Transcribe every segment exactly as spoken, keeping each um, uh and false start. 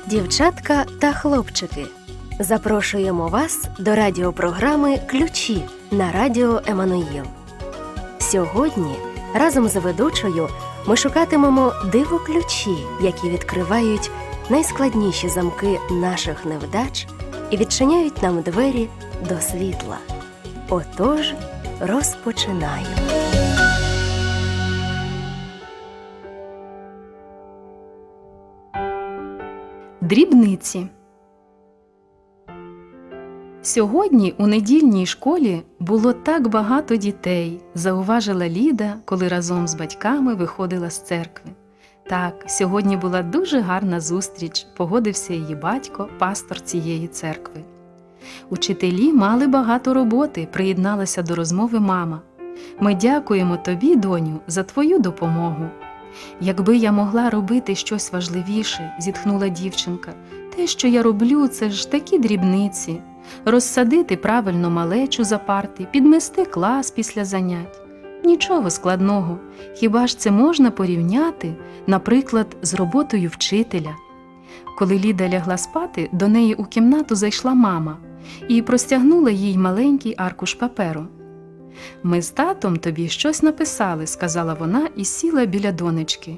Дівчатка та хлопчики, запрошуємо вас до радіопрограми «Ключі» на радіо Еммануїл. Сьогодні разом з ведучою ми шукатимемо диво-ключі, які відкривають найскладніші замки наших невдач і відчиняють нам двері до світла. Отож, розпочинаємо. Дрібниці. Сьогодні у недільній школі було так багато дітей, зауважила Ліда, коли разом з батьками виходила з церкви. Так, сьогодні була дуже гарна зустріч, погодився її батько, пастор цієї церкви. Учителі мали багато роботи, приєдналася до розмови мама. Ми дякуємо тобі, доню, за твою допомогу. Якби я могла робити щось важливіше, зітхнула дівчинка. Те, що я роблю, це ж такі дрібниці. Розсадити правильно малечу за парти, підмести клас після занять. Нічого складного. Хіба ж це можна порівняти, наприклад, з роботою вчителя? Коли Ліда лягла спати, до неї у кімнату зайшла мама і простягнула їй маленький аркуш паперу. «Ми з татом тобі щось написали», – сказала вона і сіла біля донечки.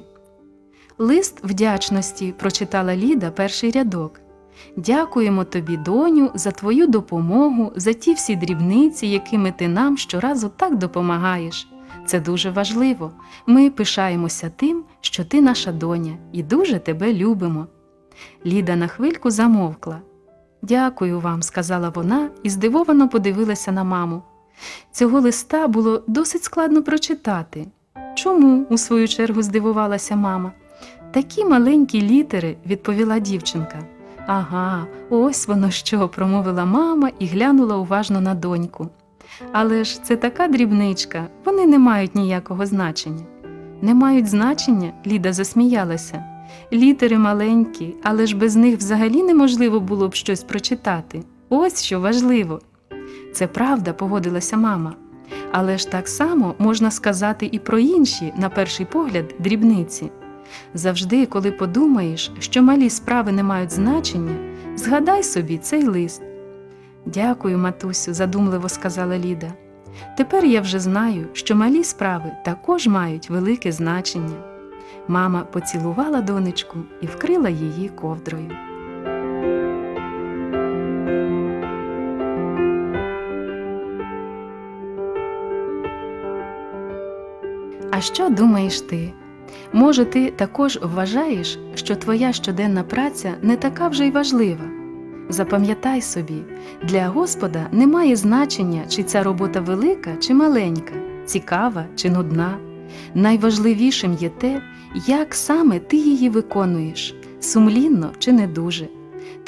«Лист вдячності», – прочитала Ліда перший рядок. «Дякуємо тобі, доню, за твою допомогу, за ті всі дрібниці, якими ти нам щоразу так допомагаєш. Це дуже важливо. Ми пишаємося тим, що ти наша доня, і дуже тебе любимо». Ліда на хвильку замовкла. «Дякую вам», – сказала вона і здивовано подивилася на маму. Цього листа було досить складно прочитати. «Чому?» – у свою чергу здивувалася мама. «Такі маленькі літери», – відповіла дівчинка. «Ага, ось воно що», – промовила мама і глянула уважно на доньку. «Але ж це така дрібничка, вони не мають ніякого значення». «Не мають значення?» – Ліда засміялася. «Літери маленькі, але ж без них взагалі неможливо було б щось прочитати. Ось що важливо». «Це правда», – погодилася мама. «Але ж так само можна сказати і про інші, на перший погляд, дрібниці. Завжди, коли подумаєш, що малі справи не мають значення, згадай собі цей лист». «Дякую, матусю», – задумливо сказала Ліда. «Тепер я вже знаю, що малі справи також мають велике значення». Мама поцілувала донечку і вкрила її ковдрою. А що думаєш ти? Може, ти також вважаєш, що твоя щоденна праця не така вже й важлива? Запам'ятай собі, для Господа немає значення, чи ця робота велика чи маленька, цікава чи нудна. Найважливішим є те, як саме ти її виконуєш, сумлінно чи не дуже.